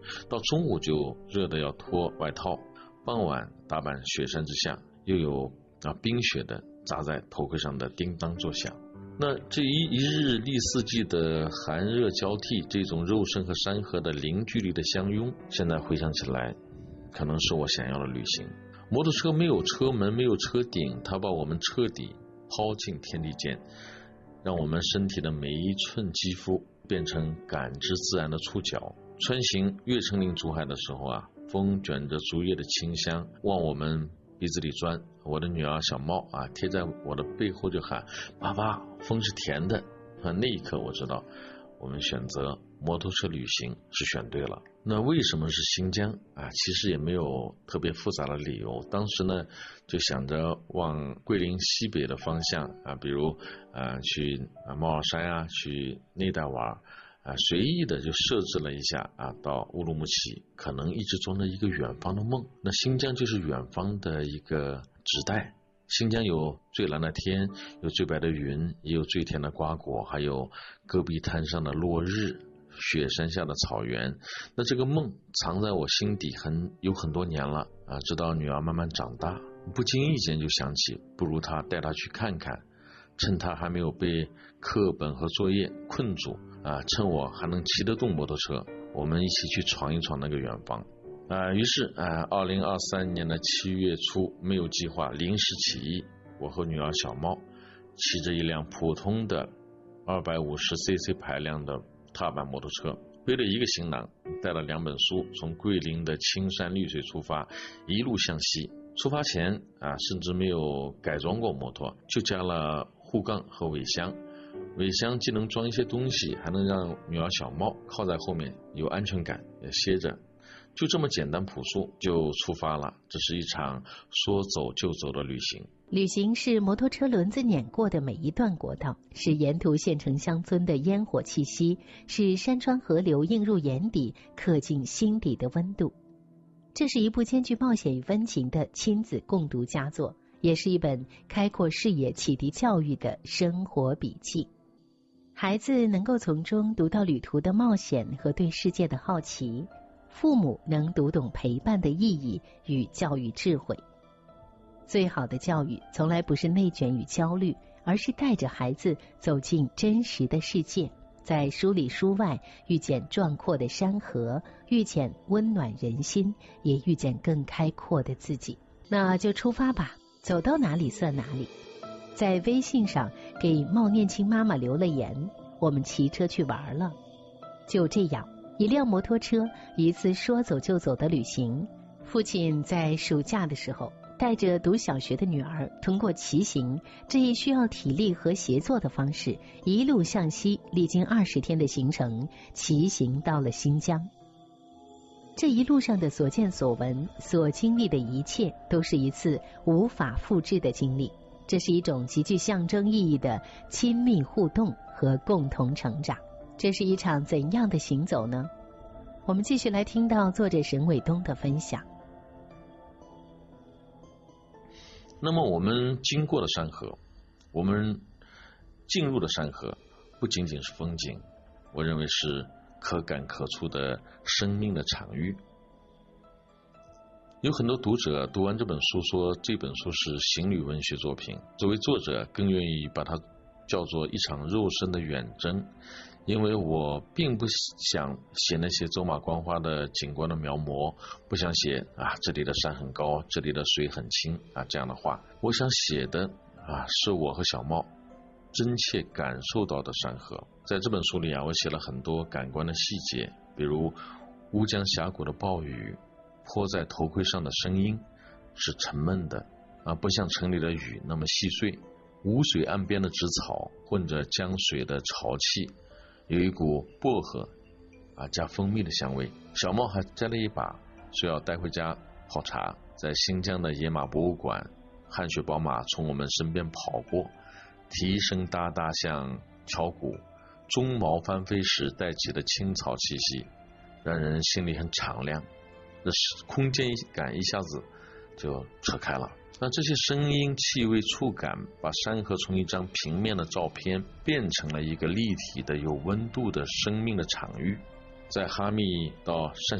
到中午就热得要脱外套，傍晚大半雪山之下，又有冰雪的砸在头盔上的叮当作响。那这一日历四季的寒热交替，这种肉身和山河的零距离的相拥，现在回想起来，可能是我想要的旅行。摩托车没有车门，没有车顶，它把我们彻底抛进天地间，让我们身体的每一寸肌肤变成感知自然的触角。穿行越城岭竹海的时候风卷着竹叶的清香往我们鼻子里钻，我的女儿小猫贴在我的背后就喊：爸爸，风是甜的。那一刻我知道我们选择摩托车旅行是选对了。那为什么是新疆其实也没有特别复杂的理由。当时呢就想着往桂林西北的方向比如去猫耳山去内带玩随意的就设置了一下到乌鲁木齐，可能一直装着一个远方的梦。那新疆就是远方的一个指代。新疆有最蓝的天，有最白的云，也有最甜的瓜果，还有戈壁滩上的落日，雪山下的草原。那这个梦藏在我心底有很多年了直到女儿慢慢长大，不经意间就想起不如带她去看看，趁她还没有被课本和作业困住趁我还能骑得动摩托车，我们一起去闯一闯那个远方于是2023年的7月初，没有计划，临时起意，我和女儿小猫骑着一辆普通的250cc 排量的踏板摩托车，背了一个行囊，带了2本书，从桂林的青山绿水出发，一路向西。出发前甚至没有改装过摩托，就加了护杠和尾箱。尾箱既能装一些东西，还能让女儿小猫靠在后面有安全感，也歇着。就这么简单朴素就出发了。这是一场说走就走的旅行。 旅行是摩托车轮子碾过的每一段国道，是沿途县城乡村的烟火气息，是山川河流映入眼底刻进心底的温度。这是一部兼具冒险与温情的亲子共读佳作，也是一本开阔视野启迪教育的生活笔记。孩子能够从中读到旅途的冒险和对世界的好奇，父母能读懂陪伴的意义与教育智慧。最好的教育从来不是内卷与焦虑，而是带着孩子走进真实的世界，在书里书外遇见壮阔的山河，遇见温暖人心，也遇见更开阔的自己。那就出发吧，走到哪里算哪里。在微信上给冒念青妈妈留了言，我们骑车去玩了。就这样，一辆摩托车，一次说走就走的旅行。父亲在暑假的时候带着读小学的女儿，通过骑行这一需要体力和协作的方式，一路向西，历经20天的行程，骑行到了新疆。这一路上的所见所闻，所经历的一切，都是一次无法复制的经历。这是一种极具象征意义的亲密互动和共同成长。这是一场怎样的行走呢？我们继续来听到作者沈伟东的分享。 那么我们经过的山河，我们进入的山河，不仅仅是风景，我认为是可感可触的生命的场域。有很多读者读完这本书说这本书是行旅文学作品，作为作者更愿意把它叫做一场肉身的远征，因为我并不想写那些走马观花的景观的描摹，不想写这里的山很高，这里的水很清这样的话。我想写的是我和小猫真切感受到的山河。在这本书里我写了很多感官的细节，比如乌江峡谷的暴雨，泼在头盔上的声音是沉闷的不像城里的雨那么细碎。无水岸边的植草混着江水的潮气，有一股薄荷加蜂蜜的香味。小猫还摘了一把，说要带回家泡茶。在新疆的野马博物馆，汗血宝马从我们身边跑过，蹄声哒哒像敲鼓，鬃毛翻飞时带起的青草气息，让人心里很敞亮。那空间感一下子就扯开了。那这些声音、气味、触感，把山河从一张平面的照片变成了一个立体的、有温度的生命的场域。在哈密到